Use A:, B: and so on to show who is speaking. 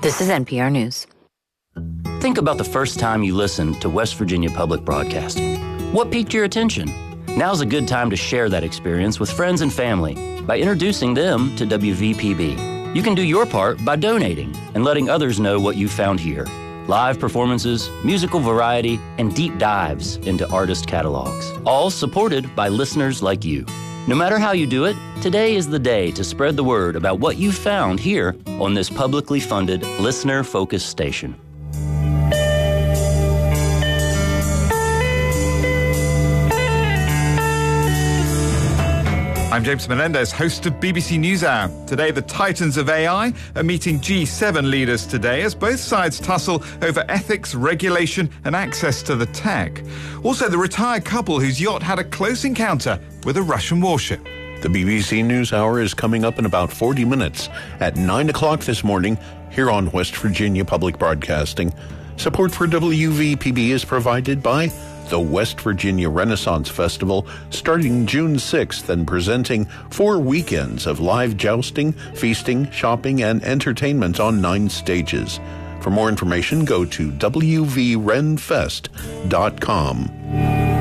A: This is NPR News.
B: Think about the first time you listened to West Virginia Public Broadcasting. What piqued your attention? Now's a good time to share that experience with friends and family by introducing them to WVPB. You can do your part by donating and letting others know what you found here. Live performances, musical variety, and deep dives into artist catalogs. All supported by listeners like you. No matter how you do it, today is the day to spread the word about what you found here on this publicly funded, listener-focused station.
C: I'm James Menendez, host of BBC NewsHour. Today, the titans of AI are meeting G7 leaders today as both sides tussle over ethics, regulation and access to the tech. Also, the retired couple whose yacht had a close encounter with a Russian warship.
D: The BBC NewsHour is coming up in about 40 minutes at 9 o'clock this morning here on West Virginia Public Broadcasting. Support for WVPB is provided by the West Virginia Renaissance Festival, starting June 6th and presenting 4 weekends of live jousting, feasting, shopping, and entertainment on 9 stages. For more information, go to wvrenfest.com.